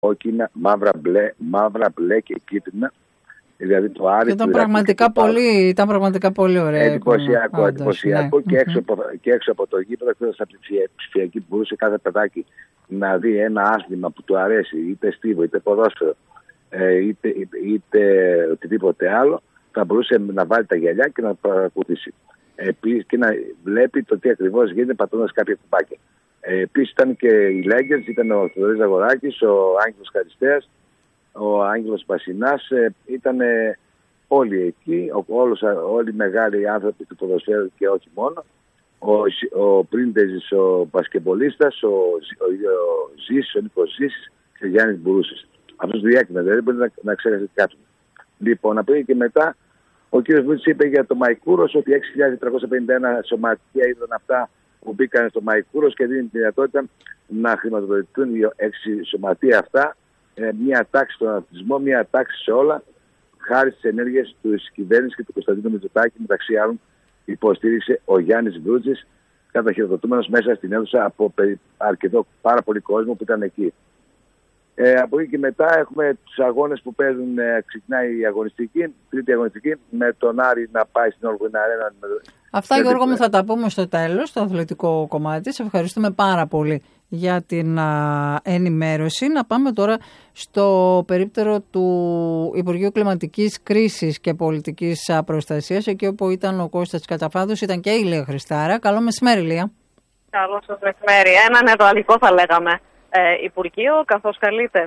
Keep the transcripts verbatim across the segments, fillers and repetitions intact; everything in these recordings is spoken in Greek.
κόκκινα, μαύρα μπλε, μαύρα μπλε και κίτρινα. Δηλαδή το Άρη, ήταν, πραγματικά πολύ, ήταν πραγματικά πολύ ωραία. Εντυπωσιακό, εντυπωσιακό ναι. και, έξω από, και έξω από το γήπεδο, εκτός από τη ψηφιακή που μπορούσε κάθε παιδάκι να δει ένα άθλημα που του αρέσει, είτε στίβο, είτε ποδόσφαιρο, είτε, είτε, είτε οτιδήποτε άλλο, θα μπορούσε να βάλει τα γυαλιά και να παρακολουθήσει. Επίσης και να βλέπει το τι ακριβώς γίνεται πατώντας κάποια κουπάκια. Επίσης ήταν και οι Λέγκερς, ήταν ο Θοδωρής Ζαγοράκης, ο Άγγελος Χαριστέας, ο Άγγελος Πασινάς, ήταν όλοι εκεί, όλους, όλοι οι μεγάλοι άνθρωποι του ποδοσφαίρου και όχι μόνο. Ο, ο Πρίντεζης, ο μπασκετμπολίστας, ο, ο, ο Ζήσης, ο Νίκος Ζήσης και ο Γιάννης Μπουρούσης. Αυτός διέκρινε, δεν μπορεί να, να ξέρει κάποιον. Λοιπόν, να πει και μετά, ο κ. Βούτσης είπε για το Μαϊκούρος ότι έξι χιλιάδες τετρακόσια πενήντα ένα σωματεία ήταν αυτά που μπήκαν στο Μαϊκούρος και δίνει τη δυνατότητα να χρηματοδοτηθούν οι έξι σωματεία αυτά. Μια τάξη στον αθλητισμό, μια τάξη σε όλα, χάρη στις ενέργειες της κυβέρνησης και του Κωνσταντίνου Μητσοτάκη, μεταξύ άλλων υποστήριξε ο Γιάννης Βρούτζης, καταχειροδοτούμενος μέσα στην αίθουσα από αρκετό πάρα πολύ κόσμο που ήταν εκεί. Ε, από εκεί και μετά έχουμε τους αγώνες που παίζουν, ε, ξεκινάει η αγωνιστική, τρίτη αγωνιστική, με τον Άρη να πάει στην Όλγουιν Αρένα. Αυτά, Γιώργο μου, θα τα πούμε στο τέλος, στο αθλητικό κομμάτι. Σε ευχαριστούμε πάρα πολύ για την α, ενημέρωση. Να πάμε τώρα στο περίπτερο του Υπουργείου Κλιματικής Κρίσης και Πολιτικής Προστασίας, εκεί όπου ήταν ο Κώστας Κατσαφάδος, ήταν και η Λία Χριστάρα. Καλό μεσημέρι, Λία. Καλό σας μεσημέρι. Ένα νεοαλλικό θα λέγαμε ε, Υπουργείο, καθώς καλείται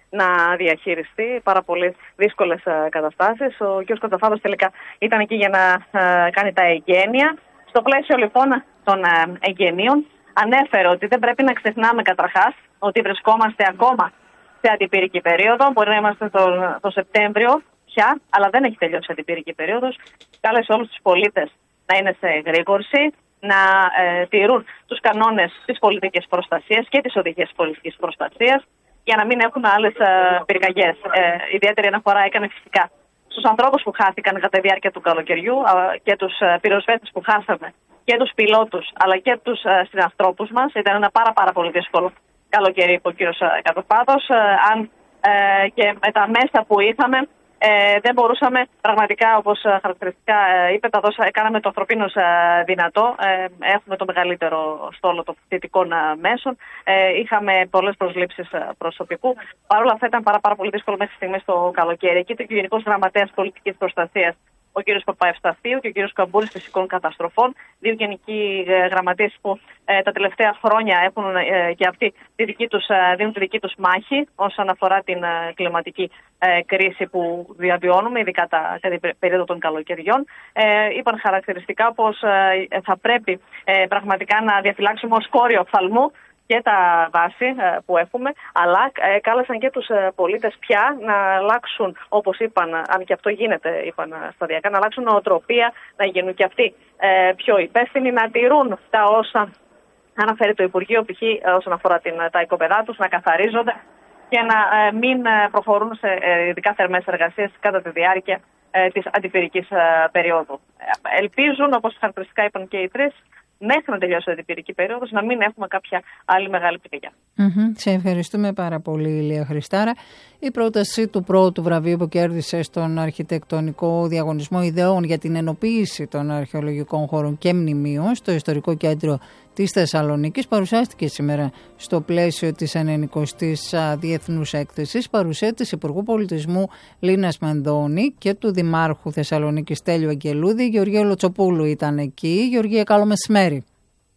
να διαχειριστεί πάρα πολύ δύσκολες ε, καταστάσεις. Ο κ. Κατσαφάδος τελικά ήταν εκεί για να ε, κάνει τα εγγένεια. Στο πλαίσιο λοιπόν των ε, εγγενείων, ανέφερε ότι δεν πρέπει να ξεχνάμε καταρχάς ότι βρισκόμαστε ακόμα σε αντιπυρική περίοδο. Μπορεί να είμαστε το, το Σεπτέμβριο πια, αλλά δεν έχει τελειώσει η αντιπυρική περίοδος. Κάλεσε όλους τους πολίτες να είναι σε εγρήγορση, να ε, τηρούν τους κανόνες της πολιτικής προστασίας και της οδηγίας πολιτικής προστασίας, για να μην έχουμε άλλες ε, πυρκαγιές. Ε, ιδιαίτερη αναφορά έκανε φυσικά στους ανθρώπους που χάθηκαν κατά τη διάρκεια του καλοκαιριού ε, και τους ε, πυροσβέστες που χάσαμε, και τους πιλότους αλλά και τους ε, συνανθρώπους μας. Ήταν ένα πάρα, πάρα πολύ δύσκολο καλοκαιρί, είπε ο κύριος Κατσαφάδος. Ε, αν ε, και με τα μέσα που είχαμε, ε, δεν μπορούσαμε πραγματικά, όπως χαρακτηριστικά ε, είπε, τα δώσα, κάναμε το ανθρωπίνως ε, δυνατό. Ε, έχουμε το μεγαλύτερο στόλο των φοιτητικών ε, μέσων. Ε, είχαμε πολλές προσλήψεις ε, προσωπικού. Παρ' όλα αυτά ήταν πάρα, πάρα πολύ δύσκολο μέχρι στιγμή το καλοκαίρι. Εκεί ήταν και ο Γενικός Γραμματέας Πολιτικής Προστασίας, ο κ. Παπαευσταθίου, και ο κ. Καμπούρης Φυσικών Καταστροφών, δύο γενικοί ε, γραμματείς που ε, τα τελευταία χρόνια έχουν ε, και αυτοί τη δική τους, ε, δίνουν τη δική τους μάχη όσον αφορά την ε, κλιματική ε, κρίση που διαβιώνουμε, ειδικά τα, την περίοδο των καλοκαιριών. Ε, είπαν χαρακτηριστικά πως ε, θα πρέπει ε, πραγματικά να διαφυλάξουμε ως κόριο οφθαλμού και τα βάση ε, που έχουμε, αλλά ε, κάλεσαν και τους ε, πολίτες πια να αλλάξουν, όπως είπαν, αν και αυτό γίνεται, είπαν σταδιακά, να αλλάξουν νοοτροπία, να γίνουν και αυτοί ε, πιο υπεύθυνοι, να τηρούν τα όσα αναφέρει το Υπουργείο, π.χ. όσον αφορά την, τα οικοπεδά τους, να καθαρίζονται και να ε, μην ε, προχωρούν σε ε, ειδικά θερμές εργασίες κατά τη διάρκεια ε, της αντιπυρικής ε, περίοδου. Ε, ελπίζουν, όπως χαρακτηριστικά είπαν και οι τρεις, μέχρι να τελειώσει η αντιπυρική περίοδος, να μην έχουμε κάποια άλλη μεγάλη πυρκαγιά. Mm-hmm. Σε ευχαριστούμε πάρα πολύ, Λία Χριστάρα. Η πρόταση του πρώτου βραβείου που κέρδισε στον αρχιτεκτονικό διαγωνισμό ιδεών για την ενοποίηση των αρχαιολογικών χώρων και μνημείων στο Ιστορικό Κέντρο της Θεσσαλονίκης παρουσιάστηκε σήμερα στο πλαίσιο της ενενηκοστής Διεθνούς Έκθεσης, παρουσία της Υπουργού Πολιτισμού Λίνας Μενδώνη και του Δημάρχου Θεσσαλονίκης Στέλιου Αγγελούδη. Γεωργία Λοτσοπούλου ήταν εκεί. Γεωργία, καλό μεσημέρι.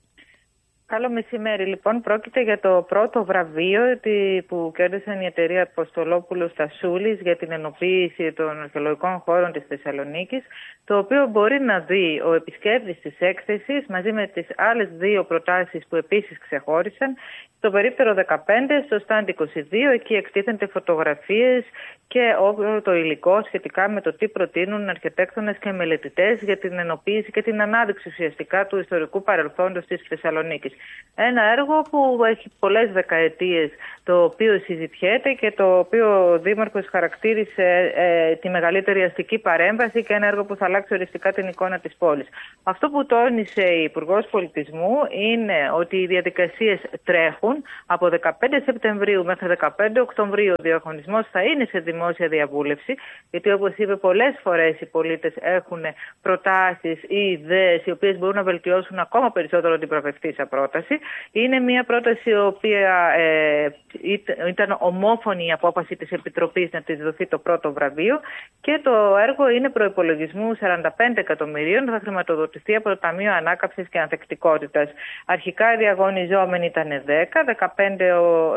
Καλό μεσημέρι. Λοιπόν, πρόκειται για το πρώτο βραβείο που κέρδισαν η εταιρεία Αποστολόπουλου Στασούλης για την ενοποίηση των αρχαιολογικών χώρων της Θεσσαλονίκης, το οποίο μπορεί να δει ο επισκέπτης της έκθεσης μαζί με τις άλλες δύο προτάσεις που επίσης ξεχώρισαν στο περίπτερο δεκαπέντε, στο στάντ είκοσι δύο. Εκεί εκτίθενται φωτογραφίες και όλο το υλικό σχετικά με το τι προτείνουν αρχιτέκτονες και μελετητές για την ενοποίηση και την ανάδειξη ουσιαστικά του ιστορικού παρελθόντος της Θεσσαλονίκης. Ένα έργο που έχει πολλές δεκαετίες, το οποίο συζητιέται και το οποίο ο Δήμαρχος χαρακτήρισε ε, τη μεγαλύτερη αστική παρέμβαση και ένα έργο που θα αλλάξει οριστικά την εικόνα της πόλης. Αυτό που τόνισε η Υπουργός Πολιτισμού είναι ότι οι διαδικασίες τρέχουν. Από δεκαπέντε Σεπτεμβρίου μέχρι δεκαπέντε Οκτωβρίου ο διαγωνισμός θα είναι σε δημόσια διαβούλευση, γιατί όπως είπε πολλές φορές οι πολίτες έχουν προτάσεις ή ιδέες οι οποίες μπορούν να βελτιώσουν ακόμα περισσότερο την προαπαιτηθήσα πρόταση. Είναι μια πρόταση η οποία ε, ήταν ομόφωνη η απόφαση της Επιτροπής να της δοθεί το πρώτο βραβείο και το έργο είναι προϋπολογισμού σαράντα πέντε εκατομμυρίων, θα χρηματοδοτηθεί από το Ταμείο Ανάκαμψης και Ανθεκτικότητας. Αρχικά οι διαγωνιζόμενοι ήταν δέκα, δεκαπέντε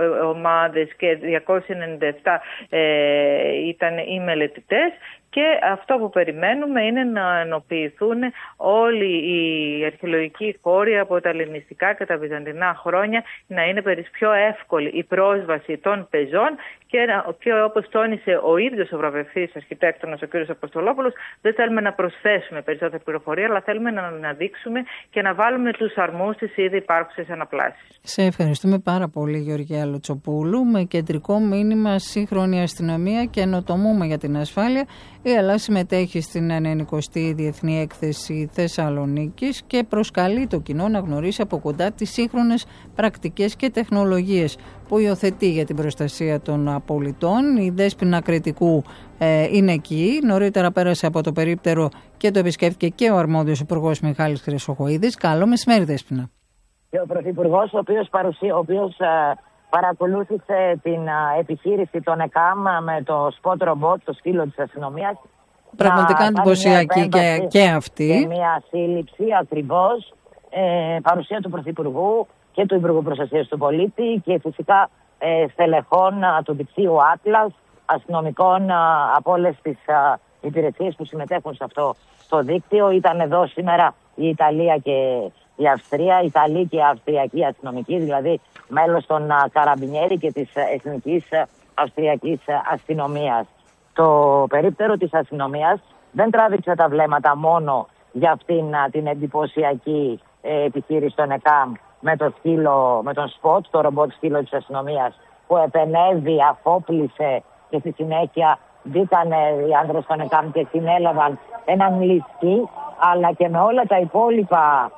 ομάδες και διακόσιες ενενήντα επτά ε, ήταν οι μελετητές. Και αυτό που περιμένουμε είναι να ενοποιηθούν όλοι οι αρχαιολογικοί χώροι από τα ελληνιστικά και τα βυζαντινά χρόνια, να είναι πιο εύκολη η πρόσβαση των πεζών και, και όπως τόνισε ο ίδιος ο βραβευτής αρχιτέκτονας ο κ. Αποστολόπουλος, δεν θέλουμε να προσθέσουμε περισσότερη πληροφορία, αλλά θέλουμε να αναδείξουμε και να βάλουμε τους αρμούς στις ήδη υπάρχουσες αναπλάσεις. Σε ευχαριστούμε πάρα πολύ, Γεωργία Λοτσοπούλου. Με κεντρικό μήνυμα σύγχρονη αστυνομία και ενοτομούμε για την ασφάλεια, η Ελλάδα συμμετέχει στην ενενηκοστή Διεθνή Έκθεση Θεσσαλονίκης και προσκαλεί το κοινό να γνωρίσει από κοντά τις σύγχρονες πρακτικές και τεχνολογίες που υιοθετεί για την προστασία των πολιτών. Η Δέσποινα Κρητικού ε, είναι εκεί. Νωρίτερα πέρασε από το περίπτερο και το επισκέφθηκε και ο αρμόδιος υπουργός Μιχάλης Χρυσοχοΐδης. Καλό μεσημέρι, Δέσποινα. Και ο Πρωθυπουργός, ο οποίος, παρουσία, ο οποίος ε, παρακολούθησε την ε, επιχείρηση των ΕΚΑΜ με το spot robot, το σκύλο της αστυνομίας. Πραγματικά εντυπωσιακή και, και αυτή. Και μια σύλληψη ακριβώς, ε, παρουσία του Πρωθυπουργού και του Υπουργού Προστασίας του Πολίτη και φυσικά ε, στελεχών α, του δικτύου Atlas, αστυνομικών α, από όλες τις α, υπηρεσίες που συμμετέχουν σε αυτό το δίκτυο. Ήταν εδώ σήμερα η Ιταλία και η Αυστρία, η Ιταλία και η Αυστριακή αστυνομική, δηλαδή μέλος των Καραμπινιέρι και της Εθνικής Αυστριακής Αστυνομίας. Το περίπτερο της αστυνομίας δεν τράβηξε τα βλέμματα μόνο για αυτήν την εντυπωσιακή ε, επιχείρηση των ΕΚΑΜ με, το σκύλο, με τον σποτ, το ρομπότ σκύλο της αστυνομίας που επενέβη, αφόπλησε και στη συνέχεια μπήκαν οι άνδρες των ΕΚΑΜ και συνέλαβαν έναν ληστή, αλλά και με όλα τα υπόλοιπα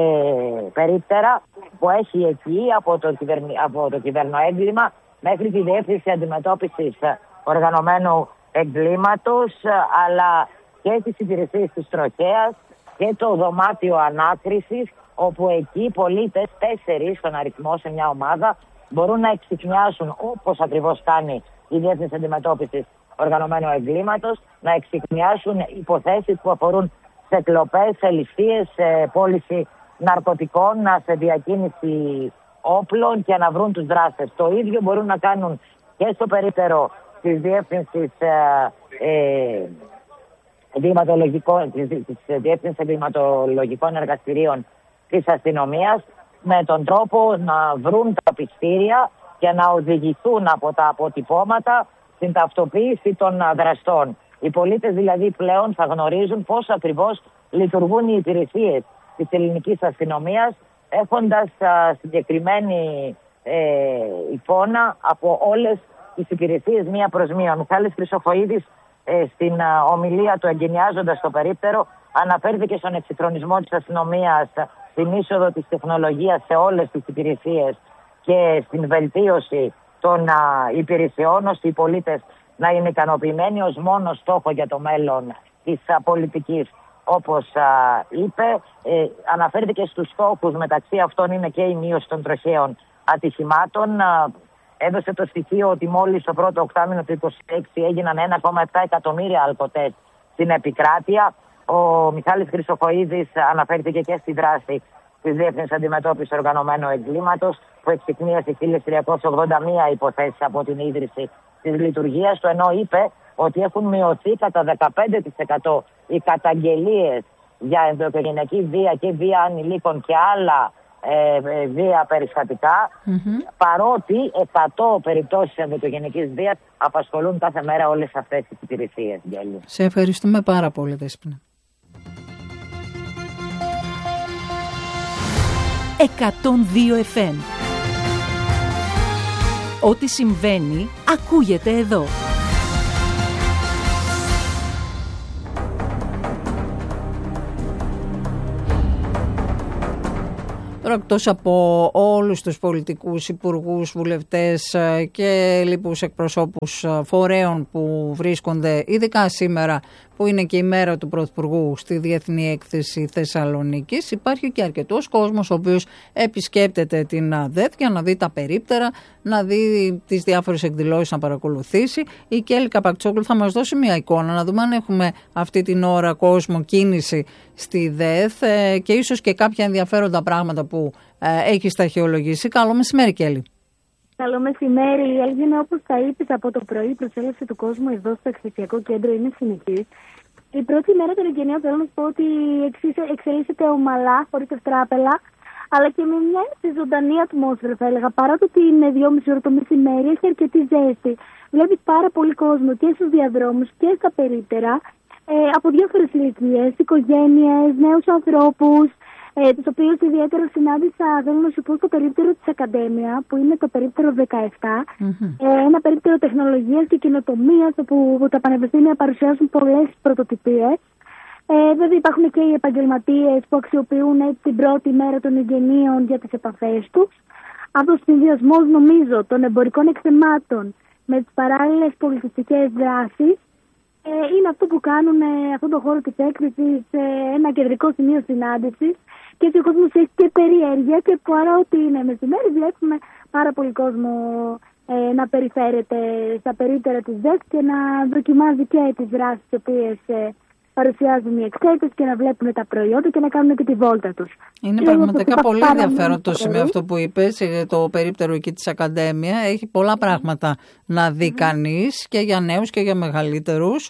ε, περίπτερα που έχει εκεί από το, κυβερνη, από το κυβερνοέγκλημα μέχρι τη διεύθυνση αντιμετώπισης οργανωμένου εγκλήματος, αλλά και τις υπηρεσίες της τροχέας και το δωμάτιο ανάκρισης, όπου εκεί οι πολίτες, τέσσερις στον αριθμό σε μια ομάδα, μπορούν να εξυκνιάσουν, όπως ακριβώς κάνει η διεύθυνση αντιμετώπισης οργανωμένου εγκλήματος, να εξυκνιάσουν υποθέσεις που αφορούν σε κλοπές, σε ληστείες, σε πώληση ναρκωτικών, σε διακίνηση όπλων και να βρουν τους δράστες. Το ίδιο μπορούν να κάνουν και στο περίπτερο της διεύθυνσης ε, εγκληματολογικών, της, της διεύθυνσης εγκληματολογικών εργαστηρίων της αστυνομίας, με τον τρόπο να βρουν τα πιστήρια και να οδηγηθούν από τα αποτυπώματα στην ταυτοποίηση των δραστών. Οι πολίτες δηλαδή πλέον θα γνωρίζουν πώς ακριβώς λειτουργούν οι υπηρεσίες της ελληνικής αστυνομίας, έχοντας α, συγκεκριμένη ε, εικόνα από όλες τις υπηρεσίες μία προς μία. Ο Μιχάλης Χρυσοχοΐδης ε, στην α, ομιλία του εγκαινιάζοντας το περίπτερο αναφέρθηκε στον εξυγχρονισμό της αστυνομίας, στην είσοδο της τεχνολογίας σε όλες τις υπηρεσίες και στην βελτίωση των α, υπηρεσιών, ώστε οι πολίτες να είναι ικανοποιημένοι ως μόνο στόχο για το μέλλον της α, πολιτικής. Όπως α, είπε, ε, αναφέρθηκε στους στόχους, μεταξύ αυτών είναι και η μείωση των τροχαίων ατυχημάτων. Α, έδωσε το στοιχείο ότι μόλις το πρώτο οκτάμηνο του είκοσι έξι έγιναν ένα κόμμα επτά εκατομμύρια αλκοτές στην επικράτεια. Ο Μιχάλης Χρυσοχοΐδης αναφέρθηκε και στη δράση της Διεύθυνσης Αντιμετώπισης Οργανωμένου Εγκλήματος, που εξυκνίασε χίλιες τριακόσιες ογδόντα μία υποθέσεις από την ίδρυση της λειτουργίας του, ενώ είπε ότι έχουν μειωθεί κατά δεκαπέντε τοις εκατό οι καταγγελίες για ενδοοικογενειακή βία και βία ανηλίκων και άλλα ε, βία περιστατικά, mm-hmm. παρότι εκατό περιπτώσεις ενδοοικογενειακής βίας απασχολούν κάθε μέρα όλες αυτές τις υπηρεσίες. Σε ευχαριστούμε πάρα πολύ, Δέσποινα. εκατόν δύο εφ εμ. Ό,τι συμβαίνει ακούγεται εδώ. Τώρα, εκτός από όλους τους πολιτικούς, υπουργούς, βουλευτές και λοιπούς εκπροσώπους φορέων που βρίσκονται ειδικά σήμερα που είναι και η μέρα του Πρωθυπουργού στη Διεθνή Έκθεση Θεσσαλονίκης, υπάρχει και αρκετός κόσμος ο οποίος επισκέπτεται την ΔΕΘ για να δει τα περίπτερα, να δει τις διάφορες εκδηλώσεις, να παρακολουθήσει. Η Κέλλη Καπακτσόγλου θα μας δώσει μια εικόνα, να δούμε αν έχουμε αυτή την ώρα κόσμο, κίνηση στη ΔΕΘ και ίσως και κάποια ενδιαφέροντα πράγματα που έχει σταχυολογήσει. Καλό μεσημέρι, Κέλλη. Καλό μεσημέρι. Η Έλγινα, όπως θα είπες, από το πρωί η προσέλευση του κόσμου εδώ στο εκθεσιακό κέντρο είναι συνεχής. Η πρώτη μέρα των εγγενείων θέλω να σου πω ότι εξελίσσεται ομαλά, χωρίς ευτράπελα, αλλά και με μια ζωντανή ατμόσφαιρα, θα έλεγα. Παρά το ότι είναι δυόμιση ώρα το μεσημέρι, έχει αρκετή ζέστη. Βλέπεις πάρα πολύ κόσμο και στους διαδρόμους και στα περίπτερα, ε, από διάφορες ηλικίες, οικογένειες, νέους ανθρώπους. Ε, τους οποίους ιδιαίτερα συνάντησα, θέλω να σου πω, στο περίπτερο της Ακαδέμια, που είναι το περίπτερο δεκαεπτά. Mm-hmm. Ε, ένα περίπτερο τεχνολογίας και καινοτομίας, όπου, όπου τα πανεπιστήμια παρουσιάζουν πολλές πρωτοτυπίες. Ε, βέβαια υπάρχουν και οι επαγγελματίες που αξιοποιούν έτσι, την πρώτη μέρα των εγγενείων για τις επαφές τους. Αυτός ο συνδυασμός, νομίζω, των εμπορικών εκθεμάτων με τις παράλληλες πολιτιστικές δράσεις ε, είναι αυτό που κάνουν ε, αυτόν τον χώρο της έκθεσης ε, ένα κεντρικό σημείο συνάντησης. Και έτσι ο κόσμος έχει και περιέργεια και παρά ότι είναι μεσημέρι βλέπουμε πάρα πολύ κόσμο ε, να περιφέρεται στα περίπτερα της ΔΕΘ και να δοκιμάζει και τις δράσεις τις οποίες ε, παρουσιάζουν οι εκθέτες και να βλέπουν τα προϊόντα και να κάνουν και τη βόλτα τους. Είναι και πραγματικά πολύ ενδιαφέρον το σημείο αυτό που είπες, το περίπτερο εκεί της Ακαδέμια. Έχει πολλά πράγματα να δει mm-hmm. κανείς και για νέους και για μεγαλύτερους.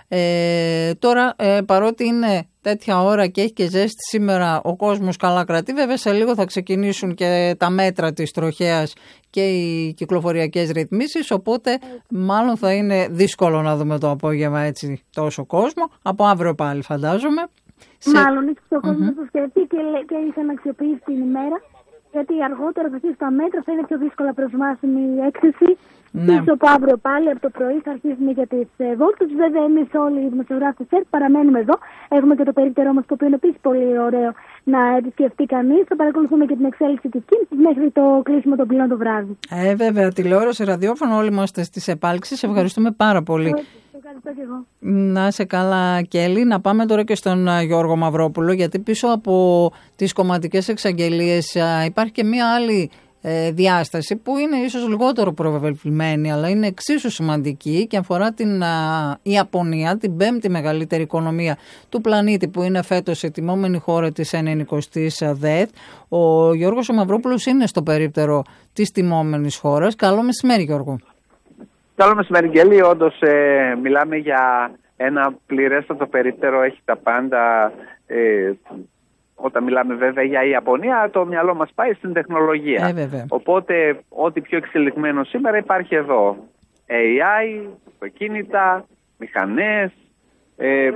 Ε, τώρα ε, παρότι είναι τέτοια ώρα και έχει και ζέστη σήμερα, ο κόσμος καλά κρατεί. Βέβαια σε λίγο θα ξεκινήσουν και τα μέτρα της τροχέας και οι κυκλοφοριακές ρυθμίσεις, οπότε μάλλον θα είναι δύσκολο να δούμε το απόγευμα έτσι τόσο κόσμο. Από αύριο πάλι φαντάζομαι. Μάλλον ίσως ο κόσμος mm-hmm. το σκεφτεί και, και είχε να αξιοποιήσει την ημέρα, γιατί αργότερα θα αρχίσει τα μέτρα, θα είναι πιο δύσκολα προσβάσιμη η έκθεση. Ναι. Ίσως από αύριο πάλι από το πρωί θα αρχίσουμε για τις ε, βόλτες. Βέβαια εμείς όλοι οι δημοσιογράφοι ΣΕΡ παραμένουμε εδώ. Έχουμε και το περίπτερό μας, το οποίο είναι επίσης πολύ ωραίο να επισκεφτεί κανείς. Θα παρακολουθούμε και την εξέλιξη της κίνησης μέχρι το κλείσιμο των πλοίων το βράδυ. Ε, βέβαια, τηλεόραση, ραδιόφωνο, όλοι είμαστε στις επάλξεις. Ευχαριστούμε πάρα πολύ. Ευχαριστώ και εγώ. Να σε καλά, Κέλλη. Να πάμε τώρα και στον Γιώργο Μαυρόπουλο, γιατί πίσω από τις κομματικές εξαγγελίες υπάρχει και μία άλλη διάσταση που είναι ίσως λιγότερο προβεβλημένη, αλλά είναι εξίσου σημαντική και αφορά την α, Ιαπωνία, την πέμπτη μεγαλύτερη οικονομία του πλανήτη, που είναι φέτος η τιμόμενη χώρα της ενενηκοστής ΔΕΘ. Ο Γιώργος ο Μαυρόπουλος είναι στο περίπτερο της τιμόμενης χώρας. Καλό μεσημέρι, Γιώργο. Καλό μεσημέρι, Γκέλη. Όντως ε, μιλάμε για ένα πληρέστατο περίπτερο, έχει τα πάντα. ε, Όταν μιλάμε βέβαια για η Ιαπωνία, το μυαλό μας πάει στην τεχνολογία. Ε, Οπότε ό,τι πιο εξελιγμένο σήμερα υπάρχει εδώ. έι άι, αυτοκίνητα, μηχανές, ε,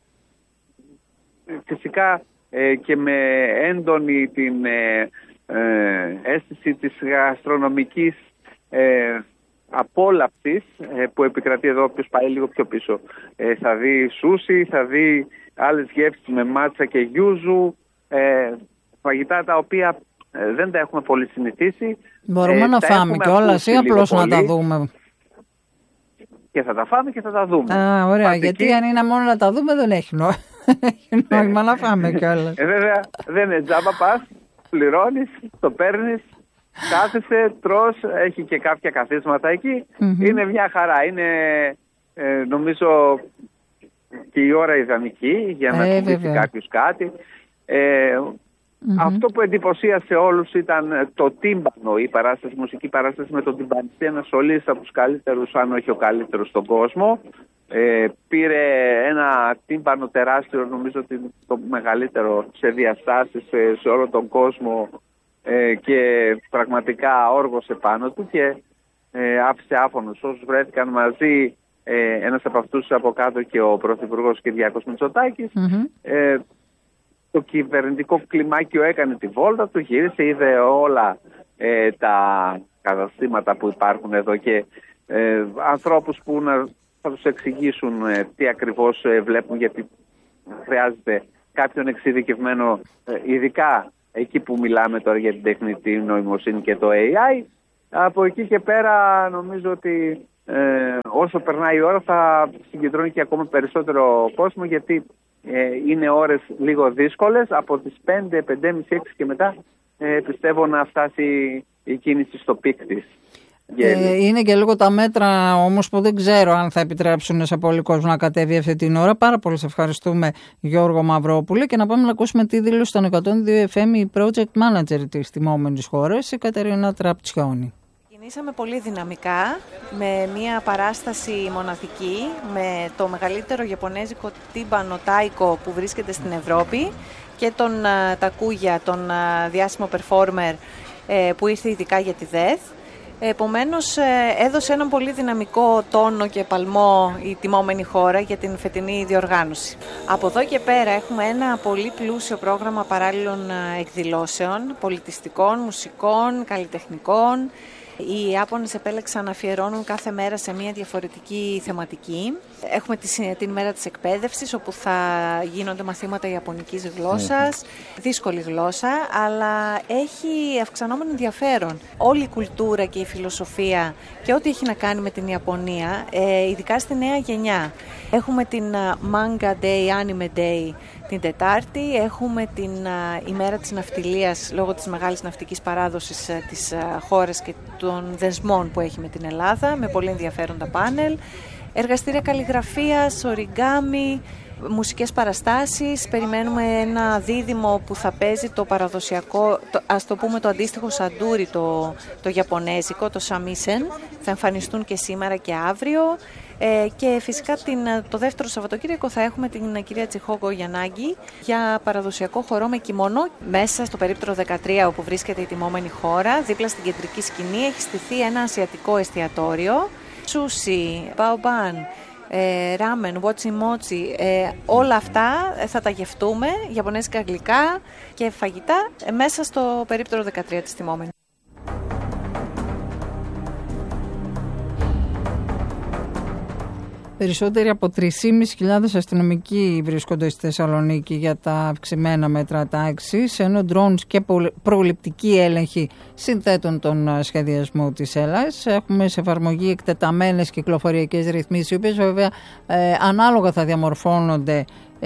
φυσικά ε, και με έντονη την ε, ε, αίσθηση της γαστρονομικής ε, απόλαυσης ε, που επικρατεί εδώ. Όποιος πάει λίγο πιο πίσω ε, θα δει σούσι, θα δει άλλες γεύσεις με μάτσα και γιούζου. Ε, φαγητά τα οποία ε, δεν τα έχουμε πολύ συνηθίσει. Μπορούμε ε, να φάμε κιόλας ή απλώς να τα δούμε? Και θα τα φάμε και θα τα δούμε. Α, ωραία, Παντική. Γιατί αν είναι μόνο να τα δούμε δεν έχει νόημα να φάμε κιόλας. Ε, βέβαια δεν είναι τζάμπα, πας, πληρώνεις, το παίρνεις, κάθεσαι, τρως, έχει και κάποια καθίσματα εκεί. Mm-hmm. Είναι μια χαρά, είναι ε, νομίζω και η ώρα ιδανική για να ε, κουμπίσει κάποιος κάτι. Ε, mm-hmm. Αυτό που εντυπωσίασε όλους ήταν το τύμπανο, η παράσταση, η μουσική παράσταση με τον τυμπανιστή, ένας σολίστ από τους καλύτερους, αν όχι ο καλύτερος στον κόσμο. Ε, πήρε ένα τύμπανο τεράστιο, νομίζω ότι το μεγαλύτερο σε διαστάσεις σε, σε όλο τον κόσμο, ε, και πραγματικά όργωσε πάνω του και ε, άφησε άφωνος όσους βρέθηκαν μαζί. Ε, ένας από αυτούς από κάτω και ο Πρωθυπουργός Κυριάκος Μητσοτάκης. Mm-hmm. ε, το κυβερνητικό κλιμάκιο έκανε τη βόλτα του, γύρισε, είδε όλα ε, τα καταστήματα που υπάρχουν εδώ και ε, ανθρώπους που να, θα τους εξηγήσουν ε, τι ακριβώς ε, βλέπουν, γιατί χρειάζεται κάποιον εξειδικευμένο, ε, ειδικά εκεί που μιλάμε τώρα για την τεχνητή νοημοσύνη και το έι άι. Από εκεί και πέρα νομίζω ότι ε, όσο περνάει η ώρα θα συγκεντρώνει και ακόμα περισσότερο κόσμο, γιατί ε, είναι ώρες λίγο δύσκολες. Από τις πέντε, πέντε και μισή, έξι και μετά ε, πιστεύω να φτάσει η κίνηση στο πικ της. Ε, είναι και λίγο τα μέτρα όμως που δεν ξέρω αν θα επιτρέψουν σε πολύ κόσμο να κατέβει αυτή την ώρα. Πάρα πολύ σε ευχαριστούμε, Γιώργο Μαυρόπουλε, και να πάμε να ακούσουμε τη δήλωση των εκατόν δύο εφ εμ η project manager της τιμόμενης χώρας, η Κατερίνα Τραπτσιόνη. Ξεκινήσαμε πολύ δυναμικά με μια παράσταση μοναδική με το μεγαλύτερο ιαπωνέζικο τίμπανο τάικο που βρίσκεται στην Ευρώπη και τον Τακούγια, τον διάσημο performer που ήρθε ειδικά για τη ΔΕΘ. Επομένως έδωσε έναν πολύ δυναμικό τόνο και παλμό η τιμόμενη χώρα για την φετινή διοργάνωση. Από εδώ και πέρα έχουμε ένα πολύ πλούσιο πρόγραμμα παράλληλων εκδηλώσεων, πολιτιστικών, μουσικών, καλλιτεχνικών. Οι Ιάπωνες επέλεξαν να αφιερώνουν κάθε μέρα σε μια διαφορετική θεματική. Έχουμε την μέρα της εκπαίδευσης, όπου θα γίνονται μαθήματα ιαπωνικής γλώσσας, mm. δύσκολη γλώσσα, αλλά έχει αυξανόμενο ενδιαφέρον. Όλη η κουλτούρα και η φιλοσοφία και ό,τι έχει να κάνει με την Ιαπωνία, ειδικά στη νέα γενιά. Έχουμε την Manga Day, Anime Day την Τετάρτη, έχουμε την ημέρα της ναυτιλίας λόγω της μεγάλης ναυτικής παράδοσης της χώρας και των δεσμών που έχει με την Ελλάδα, με πολύ ενδιαφέροντα πάνελ, εργαστήρια καλλιγραφίας, οριγκάμι, μουσικές παραστάσεις. Περιμένουμε ένα δίδυμο που θα παίζει το παραδοσιακό, το, ας το πούμε το αντίστοιχο σαντούρι, το, το ιαπωνέζικο, το σαμίσεν. Θα εμφανιστούν και σήμερα και αύριο. Ε, και φυσικά την, το δεύτερο Σαββατοκύριακο θα έχουμε την κυρία Τσιχόγκο Γιαννάγκη για παραδοσιακό χορό με κιμόνο μέσα στο περίπτερο δεκατρία, όπου βρίσκεται η τιμόμενη χώρα. Δίπλα στην κεντρική σκηνή έχει στηθεί ένα ασιατικό εστιατόριο. Σούσι, μπαομπάν, ε, ράμεν, βότσι μότσι, ε, όλα αυτά θα τα γευτούμε, ιαπωνέζικα γλυκά και φαγητά ε, μέσα στο περίπτερο δεκατρία της τιμόμενης. Περισσότεροι από τρεις χιλιάδες πεντακόσιοι αστυνομικοί βρίσκονται στη Θεσσαλονίκη για τα αυξημένα μέτρα τάξης, ενώ drones και προληπτικοί έλεγχοι συνθέτουν τον σχεδιασμό της Ελλάδας. Έχουμε σε εφαρμογή εκτεταμένες κυκλοφοριακές ρυθμίσεις, οι οποίες βέβαια ε, ανάλογα θα διαμορφώνονται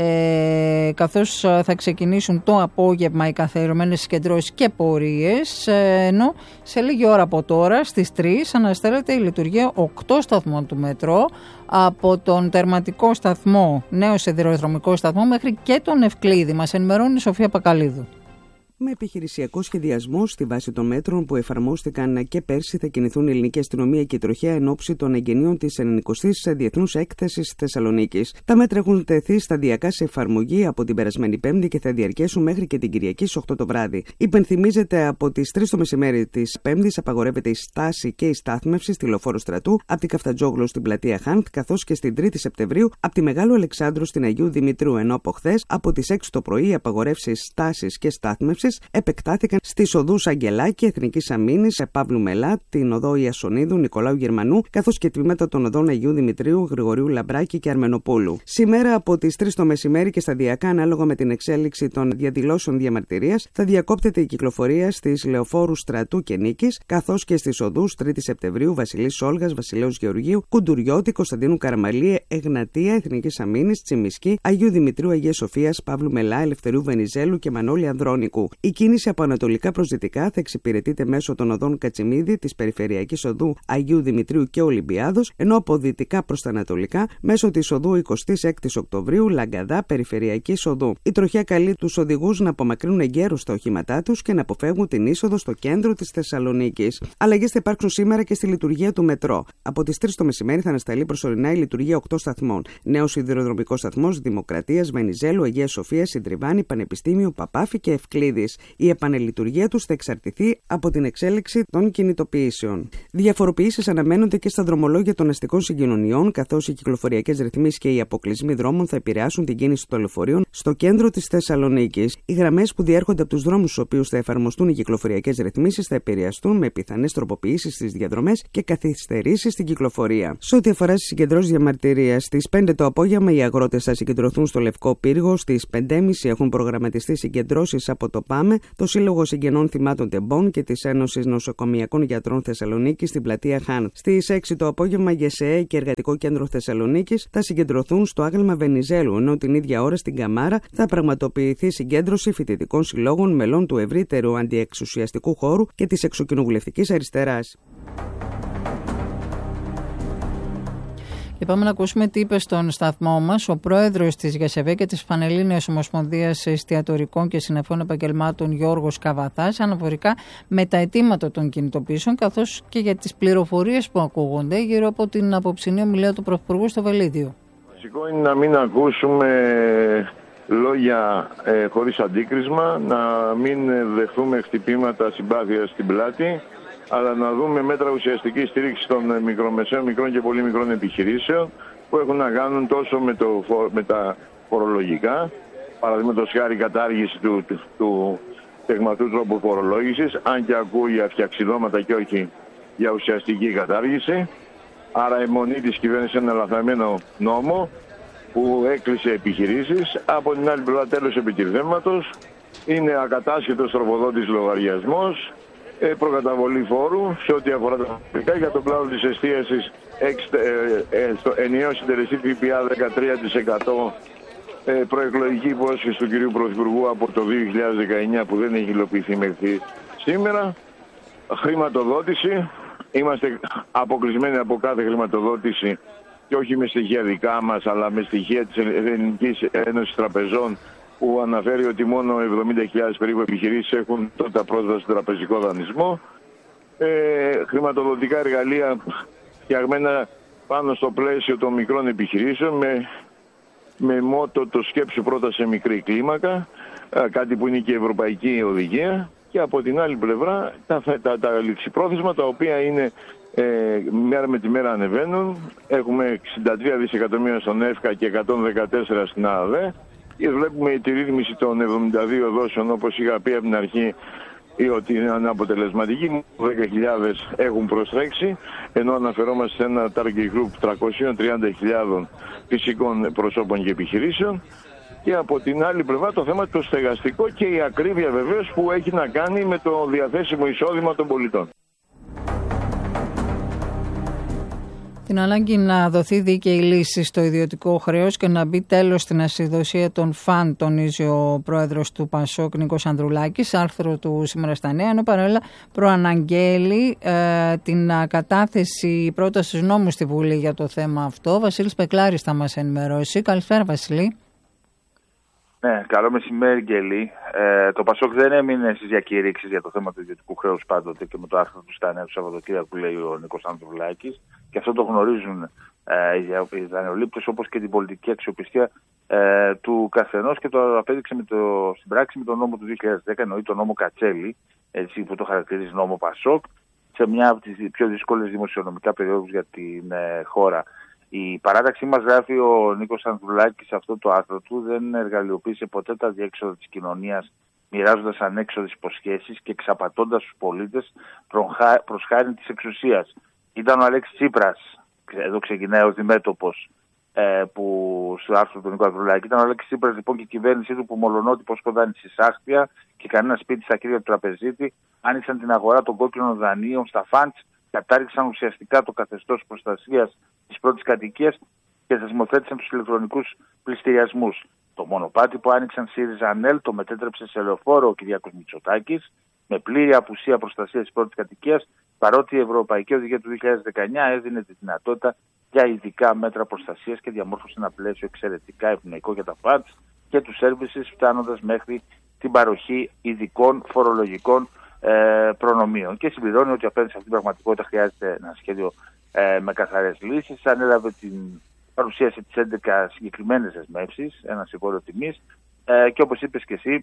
Ε, καθώς θα ξεκινήσουν το απόγευμα οι καθιερωμένες συγκεντρώσεις και πορείες, ε, ενώ σε λίγη ώρα από τώρα στις τρεις αναστέλλεται η λειτουργία οκτώ σταθμών του μετρό, από τον τερματικό σταθμό, νέο σιδηροδρομικό σταθμό, μέχρι και τον Ευκλήδη. Μας ενημερώνει η Σοφία Πακαλίδου. Με επιχειρησιακό σχεδιασμό στη βάση των μέτρων που εφαρμόστηκαν και πέρσι, θα κινηθούν η ελληνική αστυνομία και η τροχέα εν ώψη των εγγενείων της ενενηκοστής Διεθνούς Έκθεσης Θεσσαλονίκης. Τα μέτρα έχουν τεθεί σταδιακά σε εφαρμογή από την περασμένη Πέμπτη και θα διαρκέσουν μέχρι και την Κυριακή στις οκτώ το βράδυ. Υπενθυμίζεται, από τις τρεις το μεσημέρι της Πέμπτης απαγορεύεται η στάση και η στάθμευση στη Λεωφόρο Στρατού από την Καφτατζόγλου στην πλατεία Χάνθ, καθώς και στην τρίτη Σεπτεμβρίου από τη Μεγάλου Αλεξάνδρου στην Αγίου Δημητρίου, ενώ από χθες από τις έξι το πρωί οι απαγορεύσεις στάσης και στάθμευσης επεκτάθηκαν στις οδούς Αγγελάκη, Εθνικής Αμήνης, Παύλου Μελά, την οδό Ιασονίδου, Νικολάου Γερμανού, καθώς και τμήματα των οδών Αγίου Δημητρίου, Γρηγορίου Λαμπράκη και Αρμενοπόλου. Σήμερα από τις τρεις το μεσημέρι και σταδιακά, ανάλογα με την εξέλιξη των διαδηλώσεων διαμαρτυρίας, θα διακόπτεται η κυκλοφορία στις Λεωφόρου Στρατού και Νίκης, καθώς και στις οδούς τρίτη Σεπτεμβρίου, Βασιλής Όλγας, Βασιλέως Γεωργίου, Κουντουριώτη, Κωνσταντίνου Καραμαλή, Εγνατία, Εθνικής Αμήνης, Τσιμισκή, Αγίου Δημητρίου, Αγίας Σοφίας, Παύλου Μελά, Ελευθερίου Βενιζέλου και Μανώλη Ανδρώνικου. Η κίνηση από ανατολικά προς δυτικά θα εξυπηρετείται μέσω των οδών Κατσιμίδη, της Περιφερειακής Οδού Αγίου Δημητρίου και Ολυμπιάδος, ενώ από δυτικά προς τα ανατολικά μέσω της οδού εικοστή έκτη Οκτωβρίου, Λαγκαδά, Περιφερειακής Οδού. Η τροχιά καλεί τους οδηγούς να απομακρύνουν εγκαίρως τα οχήματά τους και να αποφεύγουν την είσοδο στο κέντρο της Θεσσαλονίκης. Αλλαγές θα υπάρξουν σήμερα και στη λειτουργία του μετρό. Από τις τρεις το μεσημέρι θα ανασταλεί προσωρινά η λειτουργία οκτώ σταθμών. Νέος σιδηροδρομικός σταθμός Δημοκρατίας, Βενιζέλου, Αγίας Σοφίας, Συντριβάνη, Πανεπιστήμιο, Παπάφη και Ευκλήδης. τιμής. Η επανελειτουργία τους θα εξαρτηθεί από την εξέλιξη των κινητοποιήσεων. Διαφοροποιήσεις αναμένονται και στα δρομολόγια των αστικών συγκοινωνιών, καθώς οι κυκλοφοριακές ρυθμίσεις και οι αποκλεισμοί δρόμων θα επηρεάσουν την κίνηση των λεωφορείων στο κέντρο της Θεσσαλονίκης. Οι γραμμές που διέρχονται από τους δρόμους στους οποίους θα εφαρμοστούν οι κυκλοφοριακές ρυθμίσεις θα επηρεαστούν με πιθανές τροποποιήσεις στις διαδρομές και καθυστερήσεις στην κυκλοφορία. Σε ό,τι αφορά στις συγκεντρώσεις διαμαρτυρίας, στις πέντε το απόγευμα οι αγρότες θα συγκεντρωθούν στο Λευκό Πύργο. Στις πέντε και μισή έχουν προγραμματιστεί συγκεντρώσεις από το ΠΑΜΕ, το Σύλλογο Συγγενών Θυμάτων Τεμπών και της Ένωσης Νοσοκομιακών Γιατρών Θεσσαλονίκης στην πλατεία Χάν. Στις έξι το απόγευμα, ΓΕΣΕΕ και Εργατικό Κέντρο Θεσσαλονίκης θα συγκεντρωθούν στο άγαλμα Βενιζέλου, ενώ την ίδια ώρα στην Καμάρα θα πραγματοποιηθεί συγκέντρωση φοιτητικών συλλόγων μελών του ευρύτερου αντιεξουσιαστικού χώρου και της εξοκοινοβουλευτικής αριστεράς. Και πάμε να ακούσουμε τι είπε στον σταθμό μας ο πρόεδρος της ΓΕΣΕΒΕ και της Πανελλήνιας Ομοσπονδίας Εστιατορικών και Συννεφών Επαγγελμάτων Γιώργος Καβαθάς αναφορικά με τα αιτήματα των κινητοποιήσεων, καθώς και για τις πληροφορίες που ακούγονται γύρω από την απόψινή ομιλία του Πρωθυπουργού στο Βελίδιο. Βασικό είναι να μην ακούσουμε λόγια ε, χωρίς αντίκρισμα, να μην δεχθούμε χτυπήματα συμπάθειας στην πλάτη, αλλά να δούμε μέτρα ουσιαστική στήριξη των μικρομεσαίων, μικρών και πολύ μικρών επιχειρήσεων που έχουν να κάνουν τόσο με, το, με τα φορολογικά, παραδείγματος χάρη κατάργηση του, του, του τεγματού τρόπου φορολόγησης, αν και ακούει για φτιαξιδώματα και όχι για ουσιαστική κατάργηση. Άρα η μονή της κυβέρνησης είναι ένα λαθαμένο νόμο που έκλεισε επιχειρήσεις. Από την άλλη πλευρά, τέλος επιτηρδέματος, είναι ακατάσχετος τροφοδότης λογαριασμός, προκαταβολή φόρου σε ό,τι αφορά τα φορολογικά. Για τον κλάδο της εστίασης, στο ενιαίο συντελεστή ΦΠΑ δεκατρία τοις εκατό, προεκλογική υπόσχεση του κυρίου Πρωθυπουργού από το δύο χιλιάδες δεκαεννιά που δεν έχει υλοποιηθεί μέχρι σήμερα. Χρηματοδότηση. Είμαστε αποκλεισμένοι από κάθε χρηματοδότηση και όχι με στοιχεία δικά μας, αλλά με στοιχεία της Ελληνικής Ένωσης Τραπεζών, που αναφέρει ότι μόνο εβδομήντα χιλιάδες περίπου επιχειρήσεις έχουν τότε πρόσβαση στο τραπεζικό δανεισμό. Ε, χρηματοδοτικά εργαλεία φτιαγμένα πάνω στο πλαίσιο των μικρών επιχειρήσεων με, με μότο το σκέψου πρώτα σε μικρή κλίμακα, ε, κάτι που είναι και η ευρωπαϊκή οδηγία. Και από την άλλη πλευρά τα, τα, τα ληξιπρόθεσμα, τα οποία είναι ε, μέρα με τη μέρα ανεβαίνουν. Έχουμε εξήντα τρία δισεκατομμύρια στον ΕΦΚΑ και εκατόν δεκατέσσερα στην ΑΔΕ. Και βλέπουμε τη ρύθμιση των εβδομήντα δύο δόσεων, όπως είχα πει από την αρχή, ότι είναι αναποτελεσματική. δέκα χιλιάδες έχουν προστρέξει, ενώ αναφερόμαστε σε ένα target group τριακόσιες τριάντα χιλιάδες φυσικών προσώπων και επιχειρήσεων. Και από την άλλη πλευρά το θέμα το στεγαστικό και η ακρίβεια βεβαίως που έχει να κάνει με το διαθέσιμο εισόδημα των πολιτών. Την ανάγκη να δοθεί δίκαιη λύση στο ιδιωτικό χρέος και να μπει τέλος στην ασυδοσία των φαν, τονίζει ο πρόεδρος του ΠΑΣΟΚ Νίκος Ανδρουλάκης, άρθρο του Σήμερα στα Νέα, ενώ παράλληλα προαναγγέλει ε, την κατάθεση πρότασης νόμου στη Βουλή για το θέμα αυτό. Βασίλης Πεκλάρης θα μας ενημερώσει. Καλησπέρα, Βασίλη. Ναι, καλό μεσημέρι, Γκέλη. Ε, το ΠΑΣΟΚ δεν έμεινε στις διακηρύξεις για το θέμα του ιδιωτικού χρέους πάντοτε και με το άρθρο του στα Νέα του Σαββατοκύριακου που λέει ο Νίκος Ανδρουλάκης. Και αυτό το γνωρίζουν ε, οι δανειολήπτες, όπως και την πολιτική αξιοπιστία ε, του καθενός, και το απέδειξε με το, στην πράξη με τον νόμο του δύο χιλιάδες δέκα, εννοεί τον νόμο Κατσέλη, έτσι, που το χαρακτηρίζει νόμο ΠΑΣΟΚ, σε μια από τις πιο δύσκολες δημοσιονομικά περιόδους για την ε, χώρα. Η παράταξή μας, γράφει ο Νίκος Ανδρουλάκης σε αυτό το άρθρο του, δεν εργαλειοποίησε ποτέ τα διέξοδα της κοινωνίας, μοιράζοντας ανέξοδες υποσχέσεις και εξαπατώντας τους πολίτες προς χάρη της εξουσίας. Ήταν ο Αλέξης Τσίπρας, εδώ ξεκινάει ο διμέτωπος ε, που στο άρθρο του Νίκου Ανδρουλάκη. Ήταν ο Αλέξης Τσίπρας λοιπόν και η κυβέρνησή του που μολονότι προσκοντάνει συσάχτια και κανένα σπίτι στα χέρια του τραπεζίτη, άνοιξαν την αγορά των κόκκινων δανείων στα φαντς, κατάργησαν ουσιαστικά το καθεστώς προστασίας της πρώτης κατοικίας και θεσμοθέτησαν τους ηλεκτρονικούς πληστηριασμούς. Το μονοπάτι που άνοιξαν ΣΥΡΙΖΑ ΑΝΕΛ το μετέτρεψε σε λεωφόρο ο Κυριάκος Μητσοτάκης, με πλήρη απουσία προστασίας της πρώτης κατοικίας, παρότι η Ευρωπαϊκή Οδηγία του δύο χιλιάδες δεκαεννιά έδινε τη δυνατότητα για ειδικά μέτρα προστασίας και διαμόρφωσε ένα πλαίσιο εξαιρετικά ευνοϊκό για τα φαντς και τους services, φτάνοντας μέχρι την παροχή ειδικών φορολογικών ε, προνομίων. Και συμπληρώνει ότι απέναντι σε αυτήν την πραγματικότητα χρειάζεται ένα σχέδιο ε, με καθαρές λύσεις. Ανέλαβε την παρουσίαση της έντεκα συγκεκριμένες δεσμεύσεις, ένα συμβόλαιο τιμής, ε, και όπως είπες και εσύ,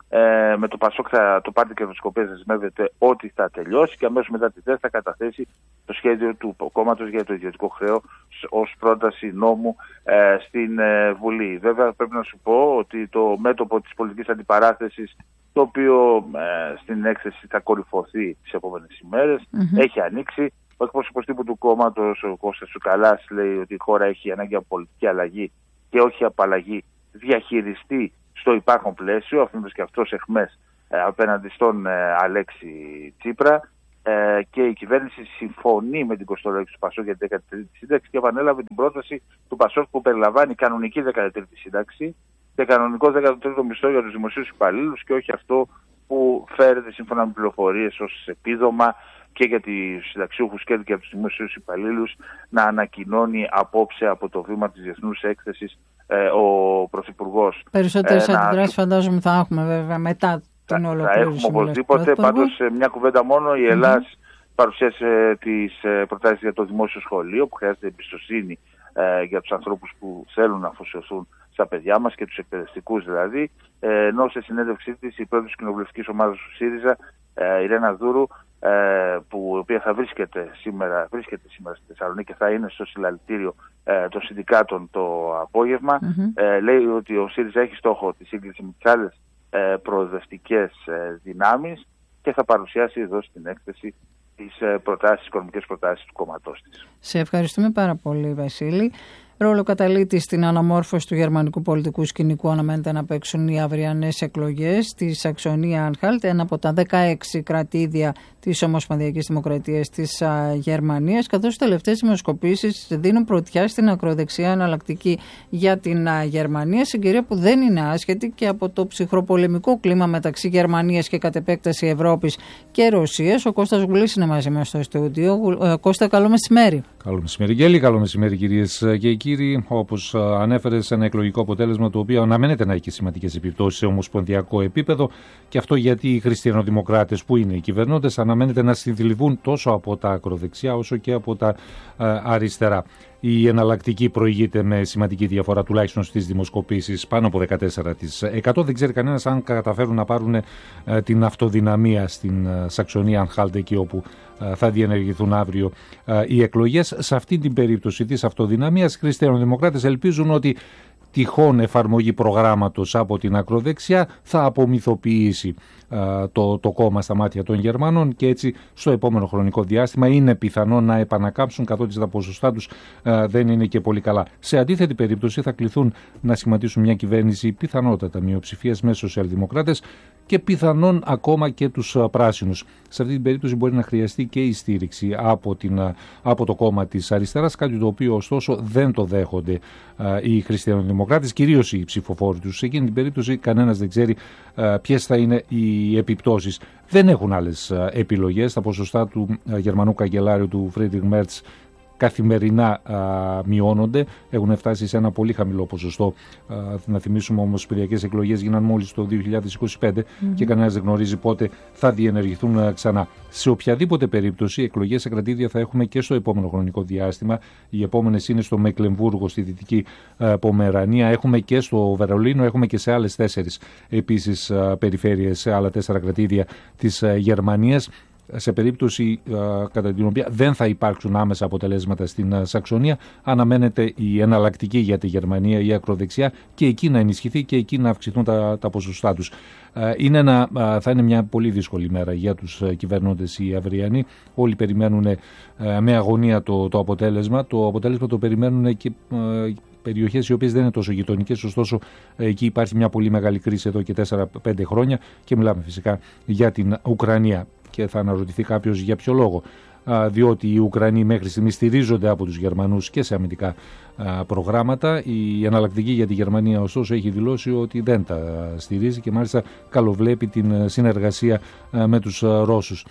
Ε, με το Πασόκ θα, το Πάρτι Κερδοσκοπίας δεσμεύεται ότι θα τελειώσει και αμέσως μετά τη ΔΕΘ θα καταθέσει το σχέδιο του κόμματος για το ιδιωτικό χρέος ως πρόταση νόμου ε, στην ε, Βουλή. Βέβαια πρέπει να σου πω ότι το μέτωπο της πολιτικής αντιπαράθεσης, το οποίο ε, στην έκθεση θα κορυφωθεί τις επόμενες ημέρες, mm-hmm. έχει ανοίξει. Ο εκπρόσωπος τύπου του κόμματος, ο Κώστας Τσουκαλάς, λέει ότι η χώρα έχει ανάγκη από πολιτική αλλαγή και όχι απαλλαγή, διαχειριστεί στο υπάρχον πλαίσιο, αφήνοντας και αυτός εχμές ε, απέναντι στον ε, Αλέξη Τσίπρα, ε, και η κυβέρνηση συμφωνεί με την κοστολόγηση του Πασόκ για την δέκατη τρίτη σύνταξη και επανέλαβε την πρόταση του Πασόκ που περιλαμβάνει κανονική δέκατη τρίτη σύνταξη και κανονικό δέκατο τρίτο μισθό για τους δημοσίους υπαλλήλους και όχι αυτό που φέρεται σύμφωνα με πληροφορίες ως επίδομα και για τους συνταξιούχους και για τους δημοσίους υπαλλήλους, να ανακοινώνει απόψε από το βήμα της Διεθνούς Έκθεσης ε, ο Πρωθυπουργός. Περισσότερες ε, αντιδράσεις να... φαντάζομαι θα έχουμε βέβαια μετά την ολοκλήρωση. Θα έχουμε οπωσδήποτε. Πάντως μια κουβέντα μόνο, η Ελλάς mm-hmm. παρουσίασε τις ε, προτάσεις για το δημόσιο σχολείο που χρειάζεται εμπιστοσύνη ε, για τους ανθρώπους που θέλουν να αφοσιωθούν στα παιδιά μας και τους εκπαιδευτικούς δηλαδή, ε, ενώ σε συνέντευξή της η πρόεδρος της κοινοβουλευτικής ομάδας του ΣΥΡΙΖΑ, ε, η Ρένα Δούρου, Ε, που, η οποία θα βρίσκεται σήμερα, βρίσκεται σήμερα στη Θεσσαλονίκη και θα είναι στο συλλαλητήριο ε, των συνδικάτων το απόγευμα, mm-hmm. ε, λέει ότι ο ΣΥΡΙΖΑ έχει στόχο τη σύγκληση με τις άλλες ε, προοδευτικές ε, δυνάμεις και θα παρουσιάσει εδώ στην έκθεση τις ε, προτάσεις, οικονομικές προτάσεις του κόμματός της. Σε ευχαριστούμε πάρα πολύ, Βασίλη. Ρόλο καταλήτη στην αναμόρφωση του γερμανικού πολιτικού σκηνικού αναμένεται να παίξουν οι αυριανές εκλογές στη Σαξονία-Άνχαλτ, ένα από τα δεκαέξι κρατήδια της Ομοσπονδιακής Δημοκρατίας της Γερμανίας, καθώς οι τελευταίες δημοσκοπήσεις δίνουν πρωτιά στην ακροδεξιά εναλλακτική για την Γερμανία, συγκυρία που δεν είναι άσχετη και από το ψυχροπολεμικό κλίμα μεταξύ Γερμανίας και κατ' επέκταση Ευρώπης και Ρωσίας. Ο Κώστας Γουλής είναι μαζί μας στο στούντιο. Κώστα, καλό μεσημέρι. Καλό μεσημέρι, Γέλη. Καλό μεσημέρι, κυρίες και κύριοι. Όπως ανέφερε, σε ένα εκλογικό αποτέλεσμα το οποίο αναμένεται να έχει σημαντικές επιπτώσεις σε ομοσπονδιακό επίπεδο, και αυτό γιατί οι χριστιανοδημοκράτες που είναι οι κυβερνώντες αναμένεται να συνθλιβούν τόσο από τα ακροδεξιά όσο και από τα αριστερά. Η εναλλακτική προηγείται με σημαντική διαφορά, τουλάχιστον στις δημοσκοπήσεις, πάνω από δεκατέσσερα τοις εκατό. Δεν ξέρει κανένας αν καταφέρουν να πάρουν την αυτοδυναμία στην Σαξονία-Ανχάλτ, εκεί όπου θα διενεργηθούν αύριο οι εκλογές. Σε αυτή την περίπτωση της αυτοδυναμίας, οι χριστιανοδημοκράτες ελπίζουν ότι τυχόν εφαρμογή προγράμματος από την ακροδεξιά θα απομυθοποιήσει α, το, το κόμμα στα μάτια των Γερμανών και έτσι στο επόμενο χρονικό διάστημα είναι πιθανό να επανακάμψουν, καθότι τα ποσοστά τους α, δεν είναι και πολύ καλά. Σε αντίθετη περίπτωση θα κληθούν να σχηματίσουν μια κυβέρνηση πιθανότατα μειοψηφίας με σοσιαλδημοκράτες και πιθανόν ακόμα και τους πράσινους. Σε αυτή την περίπτωση μπορεί να χρειαστεί και η στήριξη από, την, από το κόμμα της αριστεράς, κάτι το οποίο ωστόσο δεν το δέχονται α, οι χριστιανοδημοκράτες, κυρίως οι ψηφοφόροι τους. Σε εκείνη την περίπτωση κανένας δεν ξέρει α, ποιες θα είναι οι επιπτώσεις. Δεν έχουν άλλες α, επιλογές. Τα ποσοστά του α, Γερμανού καγκελάριου του Φρίντριχ Μέρτς καθημερινά α, μειώνονται, έχουν φτάσει σε ένα πολύ χαμηλό ποσοστό. Α, να θυμίσουμε όμως, οι ομοσπονδιακές εκλογές γίναν μόλις το δύο χιλιάδες είκοσι πέντε mm-hmm. και κανένας δεν γνωρίζει πότε θα διενεργηθούν α, ξανά. Σε οποιαδήποτε περίπτωση, εκλογές σε κρατήδια θα έχουμε και στο επόμενο χρονικό διάστημα. Οι επόμενες είναι στο Μεκλεμβούργο, στη Δυτική α, Πομερανία, έχουμε και στο Βερολίνο, έχουμε και σε άλλες τέσσερις επίσης α, περιφέρειες, σε άλλα τέσσερα κρατήδια της α, Γερμανίας. Σε περίπτωση α, κατά την οποία δεν θα υπάρξουν άμεσα αποτελέσματα στην α, Σαξονία, αναμένεται η εναλλακτική για τη Γερμανία, η ακροδεξιά, και εκεί να ενισχυθεί και εκεί να αυξηθούν τα, τα ποσοστά τους. Α, είναι ένα, α, θα είναι μια πολύ δύσκολη μέρα για τους α, κυβερνώντες οι αυριανοί. Όλοι περιμένουν α, με αγωνία το, το αποτέλεσμα. Το αποτέλεσμα το περιμένουν και α, περιοχές οι οποίες δεν είναι τόσο γειτονικές, ωστόσο εκεί υπάρχει μια πολύ μεγάλη κρίση εδώ και τέσσερα πέντε χρόνια και μιλάμε φυσικά για την Ουκρανία. Και θα αναρωτηθεί κάποιος για ποιο λόγο. Α, διότι οι Ουκρανοί μέχρι στιγμής στηρίζονται από τους Γερμανούς και σε αμυντικά α, προγράμματα. Η εναλλακτική για τη Γερμανία ωστόσο έχει δηλώσει ότι δεν τα στηρίζει και μάλιστα καλοβλέπει την συνεργασία α, με τους α, Ρώσους.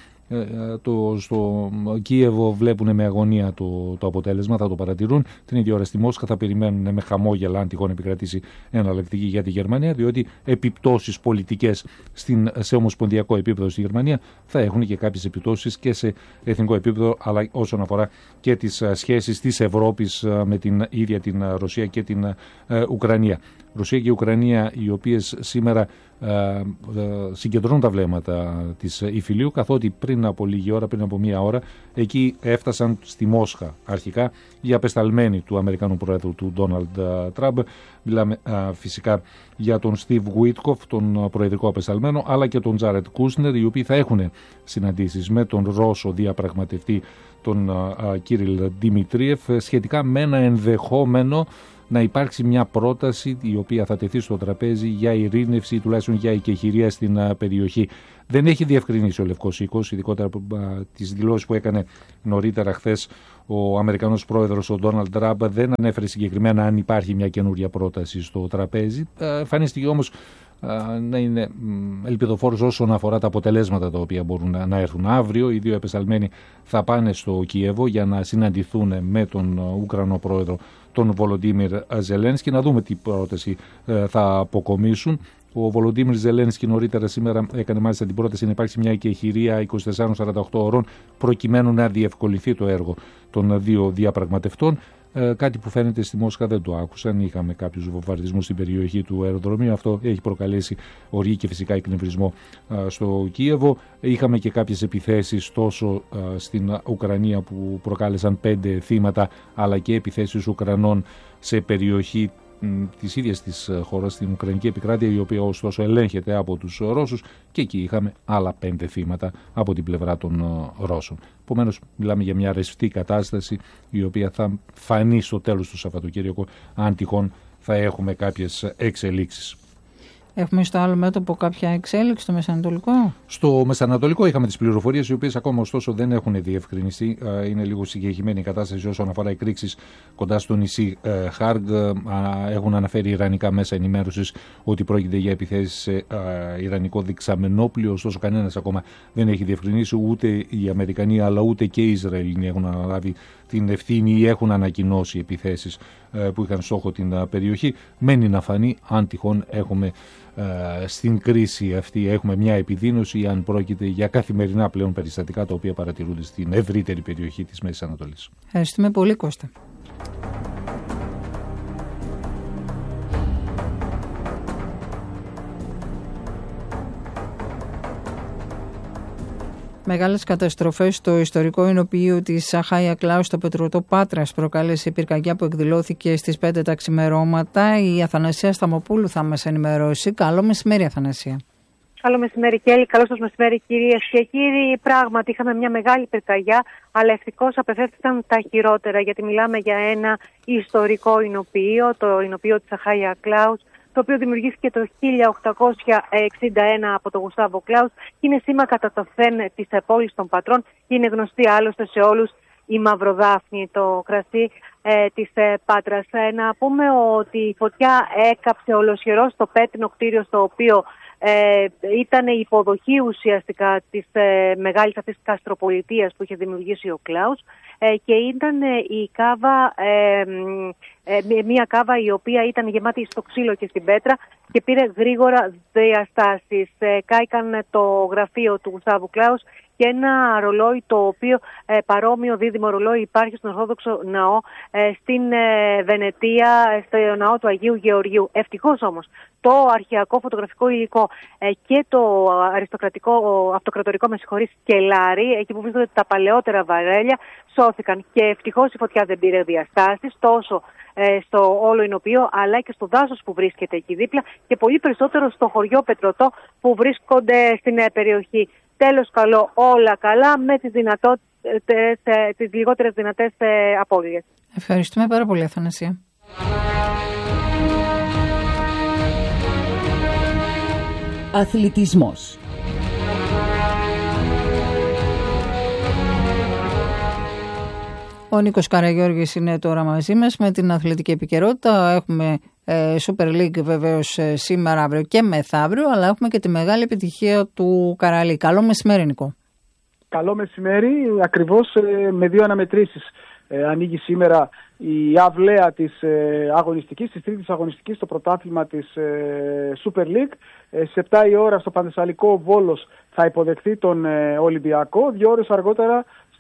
Το, στο Κίεβο βλέπουν με αγωνία το, το αποτέλεσμα, θα το παρατηρούν. Την ίδια ώρα στη Μόσχα θα περιμένουν με χαμόγελα αν τυχόν επικρατήσει εναλλακτική για τη Γερμανία, διότι επιπτώσεις πολιτικές στην, σε ομοσπονδιακό επίπεδο στη Γερμανία θα έχουν και κάποιες επιπτώσεις και σε εθνικό επίπεδο, αλλά όσον αφορά και τις σχέσεις της Ευρώπης με την ίδια την Ρωσία και την ε, Ουκρανία. Ρωσία και Ουκρανία, οι οποίες σήμερα συγκεντρώνουν τα βλέμματα της Ιφιλίου, καθότι πριν από λίγη ώρα, πριν από μία ώρα, εκεί έφτασαν στη Μόσχα αρχικά οι απεσταλμένοι του Αμερικανού Πρόεδρου, του Ντόναλντ Τραμπ. Μιλάμε φυσικά για τον Στιβ Γουίτκοφ, τον προεδρικό απεσταλμένο, αλλά και τον Τζάρετ Κούσνερ, οι οποίοι θα έχουν συναντήσεις με τον Ρώσο διαπραγματευτή, τον Κύριλ Δημητρίεφ, σχετικά με ένα ενδεχόμενο να υπάρξει μια πρόταση η οποία θα τεθεί στο τραπέζι για ειρήνευση ή τουλάχιστον για οικεχηρία στην περιοχή. Δεν έχει διευκρινίσει ο Λευκός Οίκος, ειδικότερα από τις δηλώσεις που έκανε νωρίτερα χθες ο Αμερικανός πρόεδρος, ο Ντόναλντ Τραμπ, δεν ανέφερε συγκεκριμένα αν υπάρχει μια καινούρια πρόταση στο τραπέζι. Εμφανίστηκε όμως να είναι ελπιδοφόρος όσον αφορά τα αποτελέσματα τα οποία μπορούν να έρθουν. Αύριο οι δύο επεσταλμένοι θα πάνε στο Κιέβο για να συναντηθούν με τον Ουκρανό πρόεδρο, τον Βολοντίμιρ Ζελένσκι, να δούμε τι πρόταση θα αποκομίσουν. Ο Βολοντίμιρ Ζελένσκι νωρίτερα σήμερα έκανε μάλιστα την πρόταση να υπάρξει μια εκεχηρία είκοσι τεσσάρων με σαράντα οκτώ ώρων, προκειμένου να διευκολυνθεί το έργο των δύο διαπραγματευτών. Ε, κάτι που φαίνεται στη Μόσχα δεν το άκουσαν. Είχαμε κάποιους βομβαρδισμούς στην περιοχή του αεροδρομίου. Αυτό έχει προκαλέσει οργή και φυσικά εκνευρισμό ε, στο Κίεβο. Είχαμε και κάποιες επιθέσεις τόσο ε, στην Ουκρανία που προκάλεσαν πέντε θύματα, αλλά και επιθέσεις Ουκρανών σε περιοχή της ίδιας της χώρας, στην Ουκρανική επικράτεια, η οποία ωστόσο ελέγχεται από τους Ρώσους, και εκεί είχαμε άλλα πέντε θύματα από την πλευρά των Ρώσων. Επομένως, μιλάμε για μια ρευστή κατάσταση, η οποία θα φανεί στο τέλος του Σαββατοκύριακου, αν τυχόν θα έχουμε κάποιες εξελίξεις. Έχουμε στο άλλο μέτωπο κάποια εξέλιξη στο Μεσανατολικό? Στο Μεσανατολικό είχαμε τις πληροφορίες, οι οποίες ακόμα ωστόσο δεν έχουν διευκρινιστεί. Είναι λίγο συγκεκριμένη η κατάσταση όσον αφορά εκρήξεις κοντά στο νησί Χάργκ. Έχουν αναφέρει ιρανικά μέσα ενημέρωσης ότι πρόκειται για επιθέσεις σε ιρανικό δεξαμενόπλιο. Ωστόσο, κανένας ακόμα δεν έχει διευκρινίσει, ούτε οι Αμερικανοί αλλά ούτε και οι Ισραηλινοί έχουν αναλάβει την ευθύνη ή έχουν ανακοινώσει επιθέσεις που είχαν στόχο την περιοχή. Μένει να φανεί αν τυχόν έχουμε στην κρίση αυτή έχουμε μια επιδείνωση ή αν πρόκειται για καθημερινά πλέον περιστατικά τα οποία παρατηρούνται στην ευρύτερη περιοχή της Μέσης Ανατολής. Ευχαριστούμε πολύ, Κώστα. Μεγάλες καταστροφές στο ιστορικό εινοποιείο της Αχάια Κλάου στο Πετρωτό Πάτρας προκάλεσε πυρκαγιά που εκδηλώθηκε στις πέντε τα ξημερώματα. Η Αθανασία Σταμοπούλου θα μας ενημερώσει. Καλό μεσημέρι, Αθανασία. Καλό μεσημέρι, Κέλλη. Καλό σας μεσημέρι, κυρίες και κύριοι. Πράγματι, είχαμε μια μεγάλη πυρκαγιά, αλλά ευτυχώς απεφεύθηκαν τα χειρότερα, γιατί μιλάμε για ένα ιστορικό εινοποιείο, το εινοποιείο της Αχάια Κλάου, το οποίο δημιουργήθηκε το χίλια οκτακόσια εξήντα ένα από τον Γουστάβο Κλάους και είναι σήμα κατά το φεν της πόλης των πατρών και είναι γνωστή άλλωστε σε όλους η Μαυροδάφνη, το κρασί ε, της ε, Πάτρας. Ε, να πούμε ότι η φωτιά έκαψε ολοσχερός το πέτρινο κτίριο, στο οποίο ε, ήταν η υποδοχή ουσιαστικά της ε, μεγάλης αυτής καστροπολιτείας που είχε δημιουργήσει ο Κλάους, ε, και ήταν ε, η κάβα... Ε, Ε, μια κάβα η οποία ήταν γεμάτη στο ξύλο και στην πέτρα και πήρε γρήγορα διαστάσεις. Ε, κάηκαν το γραφείο του Γουστάβου Κλάους και ένα ρολόι, το οποίο ε, παρόμοιο δίδυμο ρολόι υπάρχει στον Ορθόδοξο ναό ε, στην ε, Βενετία, στο ναό του Αγίου Γεωργίου. Ευτυχώς όμως το αρχαιακό φωτογραφικό υλικό ε, και το αριστοκρατικό, αυτοκρατορικό με συγχωρείς, κελάρι, εκεί που βρίσκονται τα παλαιότερα βαρέλια, σώθηκαν. Και ευτυχώς η φωτιά δεν πήρε διαστάσεις τόσο ε, στο όλο εινοποιείο, αλλά και στο δάσος που βρίσκεται εκεί δίπλα και πολύ περισσότερο στο χωριό Πετρωτό που βρίσκονται στην ε, περιοχή. Τέλος καλό, όλα καλά, με τις, δυνατότητες, ε, τις λιγότερες δυνατές ε, απώλειες. Ευχαριστούμε πάρα πολύ, Αθανασία. Αθλητισμός. Ο Νίκος Καραγιώργης είναι τώρα μαζί μας με την αθλητική επικαιρότητα. Έχουμε ε, Super League βεβαίως ε, σήμερα, αύριο και μεθαύριο, αλλά έχουμε και τη μεγάλη επιτυχία του Καραλή. Καλό μεσημέρι, Νικό. Καλό μεσημέρι, ακριβώς ε, με δύο αναμετρήσεις. Ε, ανοίγει σήμερα η αυλαία της ε, αγωνιστικής, της τρίτης αγωνιστικής στο πρωτάθλημα της ε, Super League. Ε, στις επτά η ώρα στο Πανθεσσαλικό Βόλος θα υποδεχθεί τον ε, Ολυμπιακό. Δύο ώρες αργότερα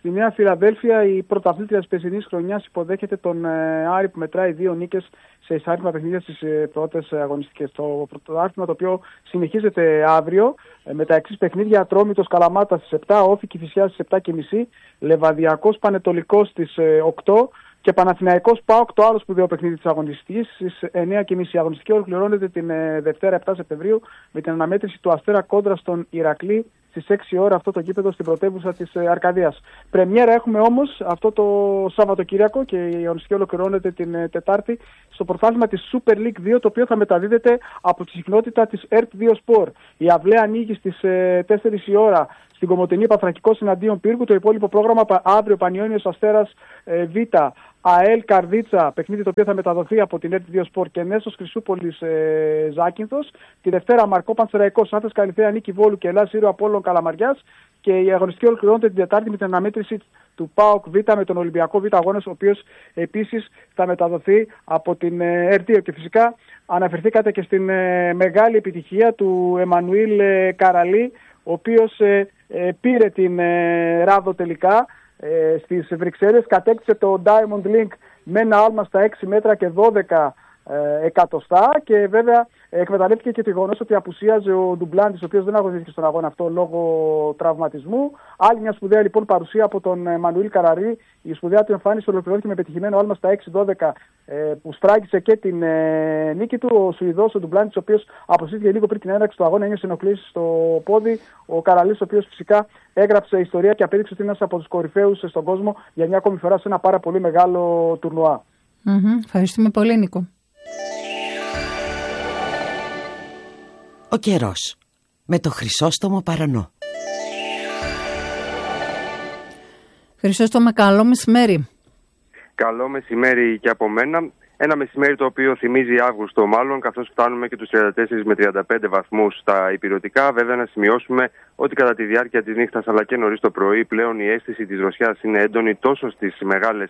Στη Νέα Φιλαδέλφια η πρωταθλήτρια της περσινής χρονιάς υποδέχεται τον Άρη που μετράει δύο νίκες σε εισάριθμα παιχνίδια στις πρώτες αγωνιστικές. Το πρωτάθλημα το οποίο συνεχίζεται αύριο με τα εξής παιχνίδια: Ατρόμητος Καλαμάτα στις επτά, Όφη Κηφισιάς στις επτά και μισή, Λεβαδιακός Πανετολικός στις οκτώ και Παναθηναϊκός ΠΑΟΚ, το άλλο σπουδαίο παιχνίδι της αγωνιστικής, στις εννιά και μισή. Η αγωνιστική ολοκληρώνεται την Δευτέρα επτά Σεπτεμβρίου με την αναμέτρηση του Αστέρα κόντρα στον Ηρακλή στις έξι ώρα αυτό το γήπεδο στην πρωτεύουσα της Αρκαδίας. Πρεμιέρα έχουμε όμως αυτό το Σαββατοκύριακο και η αγωνιστική ολοκληρώνεται την Τετάρτη στο πρωτάθλημα της Super League δύο, το οποίο θα μεταδίδεται από τη συχνότητα της ΕΡΤ δύο Sport. Η αυλαία ανοίγει στις τέσσερις η ώρα στην Κομοτηνή Παθρακικός εναντίον Πύργου. Το υπόλοιπο πρόγραμμα αύριο: Πανιώνιος Αστέρας Β, ΑΕΛ Καρδίτσα, παιχνίδι το οποίο θα μεταδοθεί από την ΕΡΤ δύο Sport, και Νέσος Χρυσούπολης ε, Ζάκυνθος. Τη Δευτέρα Μαρκό Πανσεραϊκός, Άθες Καλυθέα Νίκη Βόλου και Ελλάς Σύρο Απόλλων Καλαμαριάς. Και η αγωνιστική ολοκληρώνεται την Τετάρτη με την αναμέτρηση του ΠΑΟΚ Β με τον Ολυμπιακό Β αγώνας, ο οποίος επίσης θα μεταδοθεί από την ΕΡΤ δύο. Και φυσικά αναφερθήκατε και στην ε, μεγάλη επιτυχία του Εμμανουήλ ε, Καραλή, ο οποίος ε, ε, πήρε την ε, Ράδο τελικά ε, στις Βρυξέλλες, κατέκτησε το Diamond Link με ένα άλμα στα έξι μέτρα και δώδεκα ε, εκατοστά, και βέβαια εκμεταλλεύτηκε και το γεγονός ότι απουσίαζε ο Ντουμπλάντης, ο οποίος δεν αγωνίστηκε στον αγώνα αυτό λόγω τραυματισμού. Άλλη μια σπουδαία λοιπόν παρουσία από τον Εμμανουήλ Καραλή. Η σπουδαία του εμφάνιση ολοκληρώθηκε με πετυχημένο άλμα στα έξι δώδεκα ε, που στράγγισε και την ε, νίκη του. Ο Σουηδός, ο Ντουμπλάντης, ο οποίος αποσύρθηκε λίγο πριν την έναρξη του αγώνα, ένιωσε ενοχλήσεις στο πόδι. Ο Καραλής, ο οποίος φυσικά έγραψε ιστορία και απέδειξε ότι είναι ένας από τους κορυφαίους στον κόσμο για μια ακόμη φορά σε ένα πάρα πολύ μεγάλο τουρνουά. Mm-hmm. Ευχαριστούμε πολύ, Νίκο. Ο καιρός με το Χρυσόστομο Παρανό. Χρυσόστομε, καλό μεσημέρι. Καλό μεσημέρι και από μένα. Ένα μεσημέρι το οποίο θυμίζει Αύγουστο μάλλον, καθώς φτάνουμε και τους τριάντα τέσσερις με τριάντα πέντε βαθμούς στα ηπειρωτικά. Βέβαια να σημειώσουμε ότι κατά τη διάρκεια της νύχτας αλλά και νωρίς το πρωί πλέον η αίσθηση της δροσιάς είναι έντονη τόσο στις μεγάλες,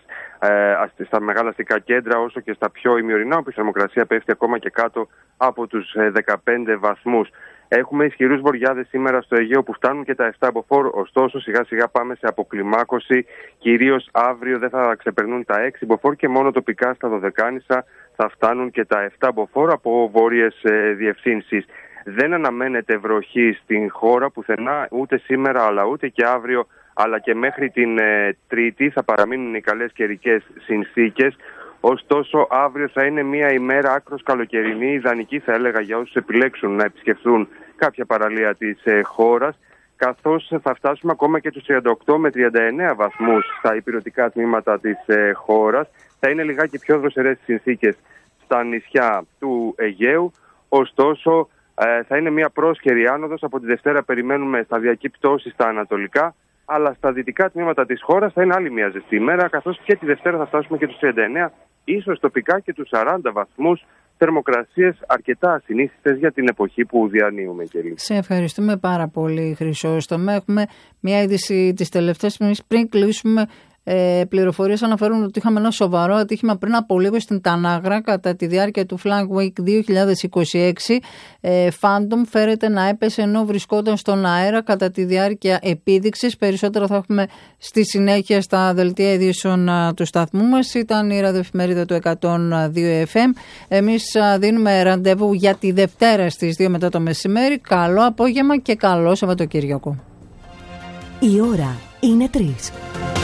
ε, στα μεγάλα αστικά κέντρα όσο και στα πιο ημιορεινά, όπου η θερμοκρασία πέφτει ακόμα και κάτω από τους δεκαπέντε βαθμούς. Έχουμε ισχυρούς βοριάδες σήμερα στο Αιγαίο που φτάνουν και τα επτά μποφόρ, ωστόσο σιγά σιγά πάμε σε αποκλιμάκωση. Κυρίως αύριο δεν θα ξεπερνούν τα έξι μποφόρ και μόνο τοπικά στα Δωδεκάνησα θα φτάνουν και τα επτά μποφόρ από βόρειες ε, διευθύνσεις. Δεν αναμένεται βροχή στην χώρα πουθενά ούτε σήμερα αλλά ούτε και αύριο, αλλά και μέχρι την ε, Τρίτη θα παραμείνουν οι καλές καιρικές συνθήκες. Ωστόσο, αύριο θα είναι μια ημέρα άκρως καλοκαιρινή, ιδανική θα έλεγα για όσους επιλέξουν να επισκεφθούν κάποια παραλία της ε, χώρας, καθώς θα φτάσουμε ακόμα και τους τριάντα οκτώ με τριάντα εννέα βαθμούς στα ηπειρωτικά τμήματα της ε, χώρας. Θα είναι λιγάκι πιο δροσερές συνθήκες στα νησιά του Αιγαίου, ωστόσο ε, θα είναι μια πρόσχερη άνοδος. Από τη Δευτέρα περιμένουμε σταδιακή πτώση στα ανατολικά, αλλά στα δυτικά τμήματα της χώρας θα είναι άλλη μια ζεστή ημέρα, καθώς και τη Δευτέρα θα φτάσουμε και τους τριάντα εννέα, ίσως τοπικά και τους σαράντα βαθμούς, θερμοκρασίες αρκετά ασυνήθιστες για την εποχή που διανύουμε. Σε ευχαριστούμε πάρα πολύ, Χρυσόστομε. Έχουμε μια είδηση της τελευταίας στιγμής πριν κλείσουμε. Ε, πληροφορίες αναφέρουν ότι είχαμε ένα σοβαρό ατύχημα πριν από λίγο στην Τανάγρα κατά τη διάρκεια του Flag Week δύο χιλιάδες είκοσι έξι. Ε, Phantom φέρεται να έπεσε ενώ βρισκόταν στον αέρα κατά τη διάρκεια επίδειξης. Περισσότερα θα έχουμε στη συνέχεια στα δελτία ειδήσεων του σταθμού μας. Ήταν η ραδιοεφημερίδα του εκατόν δύο εφ εμ. Εμείς δίνουμε ραντεβού για τη Δευτέρα στις δύο μετά το μεσημέρι. Καλό απόγευμα και καλό Σαββατοκύριακο. Η ώρα είναι τρεις.